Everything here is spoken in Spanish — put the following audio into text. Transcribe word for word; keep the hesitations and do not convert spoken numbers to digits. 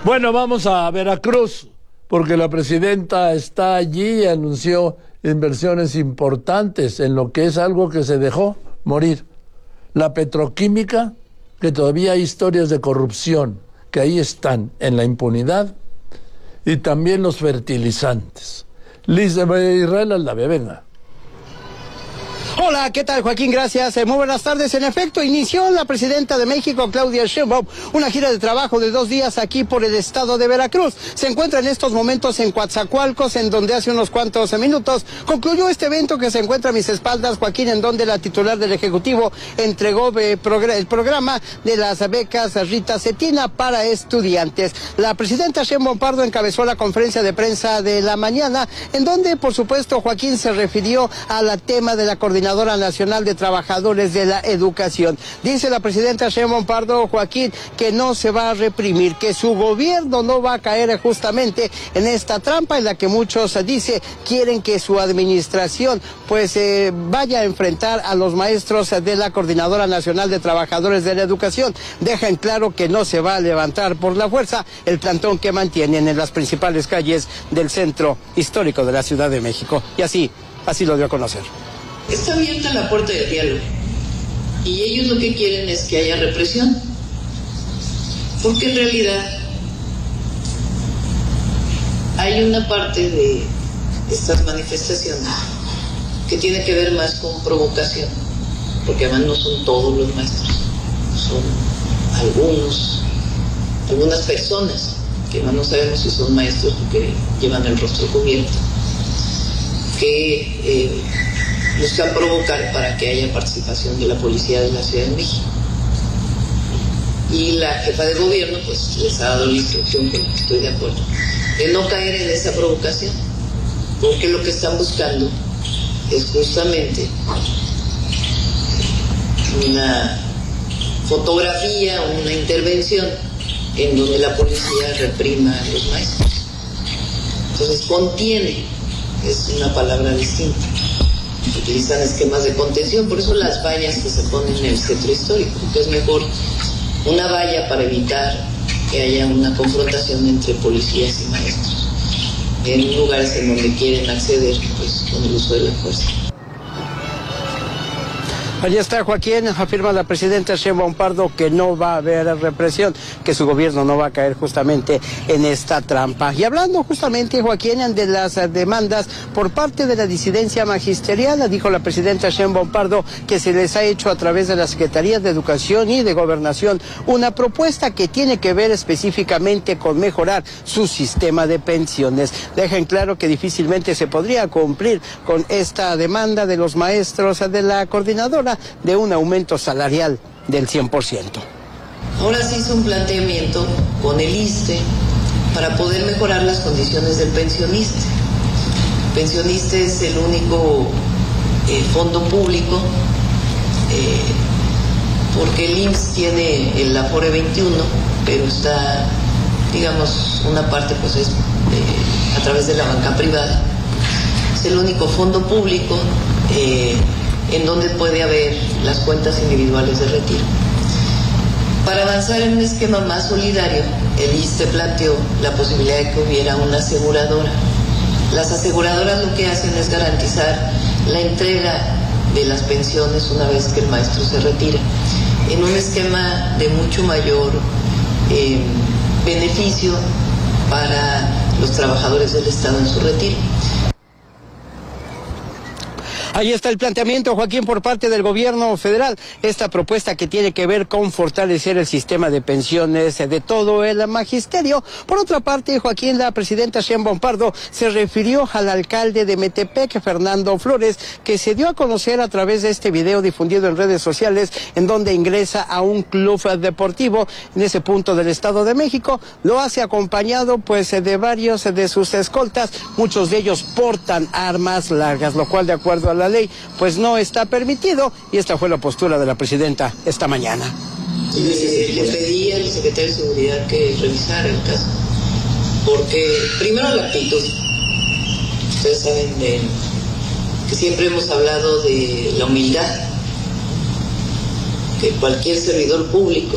Bueno, vamos a Veracruz, porque la presidenta está allí y anunció inversiones importantes en lo que es algo que se dejó morir. La petroquímica, que todavía hay historias de corrupción, que ahí están en la impunidad, y también los fertilizantes. Liz de Israel Aldave, venga. Hola, ¿qué tal, Joaquín? Gracias. Eh, muy buenas tardes. En efecto, inició la presidenta de México, Claudia Sheinbaum, una gira de trabajo de dos días aquí por el estado de Veracruz. Se encuentra en estos momentos en Coatzacoalcos, en donde hace unos cuantos minutos concluyó este evento que se encuentra a mis espaldas, Joaquín, en donde la titular del Ejecutivo entregó eh, progr el programa de las becas Rita Cetina para estudiantes. La presidenta Sheinbaum Pardo encabezó la conferencia de prensa de la mañana, en donde, por supuesto, Joaquín se refirió al tema de la coordinación Nacional de Trabajadores de la Educación. Dice la presidenta Sheinbaum Pardo, Joaquín, que no se va a reprimir, que su gobierno no va a caer justamente en esta trampa en la que muchos, dice, quieren que su administración pues eh, vaya a enfrentar a los maestros de la Coordinadora Nacional de Trabajadores de la Educación. Deja en claro que no se va a levantar por la fuerza el plantón que mantienen en las principales calles del centro histórico de la Ciudad de México. Y así, así lo dio a conocer. Está abierta la puerta del diálogo y ellos lo que quieren es que haya represión, porque en realidad hay una parte de estas manifestaciones que tiene que ver más con provocación, porque además no son todos los maestros, son algunos, algunas personas que no sabemos si son maestros porque llevan el rostro cubierto, que eh, buscan provocar para que haya participación de la policía de la Ciudad de México. Y la jefa de gobierno pues les ha dado la instrucción, con la que estoy de acuerdo, de no caer en esa provocación, porque lo que están buscando es justamente una fotografía, una intervención en donde la policía reprima a los maestros. Entonces contiene, es una palabra distinta. Utilizan esquemas de contención, por eso las vallas que se ponen en el centro histórico, porque es mejor una valla para evitar que haya una confrontación entre policías y maestros en lugares en donde quieren acceder pues con el uso de la fuerza. Allí está, Joaquín, afirma la presidenta Sheinbaum Pardo que no va a haber represión, que su gobierno no va a caer justamente en esta trampa. Y hablando justamente, Joaquín, de las demandas por parte de la disidencia magisterial, dijo la presidenta Sheinbaum Pardo que se les ha hecho a través de la Secretaría de Educación y de Gobernación una propuesta que tiene que ver específicamente con mejorar su sistema de pensiones. Deja en claro que difícilmente se podría cumplir con esta demanda de los maestros de la coordinadora de un aumento salarial del cien por ciento. Ahora se hizo un planteamiento con el ISSSTE para poder mejorar las condiciones del pensionista. El pensionista es el único eh, fondo público, eh, porque el I M S S tiene el Afore veintiuno, pero está, digamos, una parte pues es eh, a través de la banca privada. Es el único fondo público eh, en donde puede haber las cuentas individuales de retiro. Para avanzar en un esquema más solidario, el ISSSTE planteó la posibilidad de que hubiera una aseguradora. Las aseguradoras lo que hacen es garantizar la entrega de las pensiones una vez que el maestro se retira, en un esquema de mucho mayor eh, beneficio para los trabajadores del Estado en su retiro. Ahí está el planteamiento, Joaquín, por parte del gobierno federal. Esta propuesta que tiene que ver con fortalecer el sistema de pensiones de todo el magisterio. Por otra parte, Joaquín, la presidenta Sheinbaum Pardo se refirió al alcalde de Metepec, Fernando Flores, que se dio a conocer a través de este video difundido en redes sociales, en donde ingresa a un club deportivo en ese punto del Estado de México. Lo hace acompañado pues de varios de sus escoltas. Muchos de ellos portan armas largas, lo cual, de acuerdo a la ley, pues no está permitido, y esta fue la postura de la presidenta esta mañana. Le, le pedí al secretario de Seguridad que revisara el caso, porque primero la actitud, ustedes saben de, que siempre hemos hablado de la humildad, que cualquier servidor público